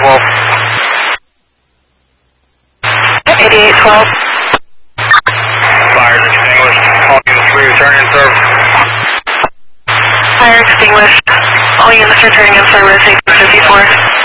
8812. 8812. Fire extinguished. All units returning in service. Fire extinguished. All units returning in service, 854.